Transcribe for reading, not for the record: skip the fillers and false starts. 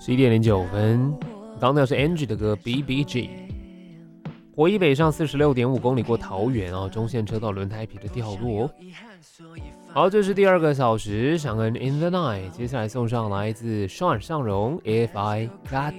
11:09，刚那是 Angie 的歌 BBG。国一北上46.5公里过桃园中线车道轮胎皮的掉落。好，这是第2个小时，想跟 In the Night， 接下来送上来自双耳尚荣 If I Got